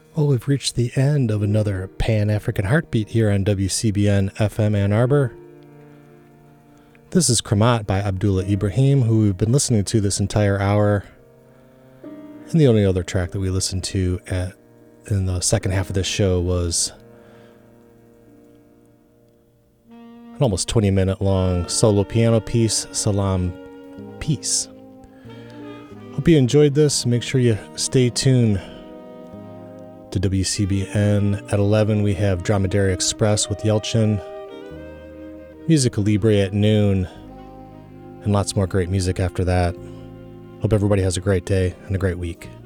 Well, we've reached the end of another Pan-African Heartbeat here on WCBN FM Ann Arbor. This is Kramat by Abdullah Ibrahim, who we've been listening to this entire hour. And the only other track that we listened to in the second half of this show was an almost 20-minute long solo piano piece, Salam Peace. Hope you enjoyed this. Make sure you stay tuned to WCBN. At 11, we have Dromedary Express with Yelchin, Musica Libre at noon, and lots more great music after that. Hope everybody has a great day and a great week.